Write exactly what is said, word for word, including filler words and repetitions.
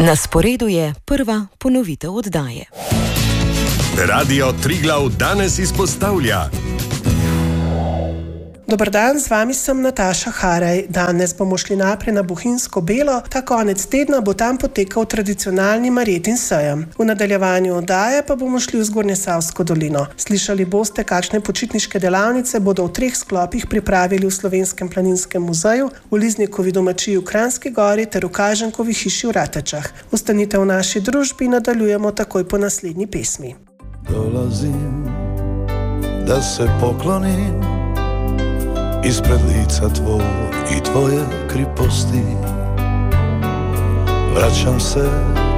Na sporedu je prva ponovitev oddaje. Radio Triglav danes izpostavlja. Dober dan, z vami sem Nataša Haraj. Danes bomo šli naprej na Bohinjsko Belo. Ta konec tedna bo tam potekal tradicionalni Marjetin sejem. V nadaljevanju oddaje pa bomo šli v Zgornjesavsko dolino. Slišali boste, kakšne počitniške delavnice bodo v treh sklopih pripravili v Slovenskem planinskem muzeju, v Liznikovi domačiji v Kranjski Gori ter v Kažankovi hiši v Ratečah. Ostanite v naši družbi, nadaljujemo takoj po naslednji pesmi. Dolazim, da se poklonim ispred lica tvoj i tvoje kriposti. Vraćam se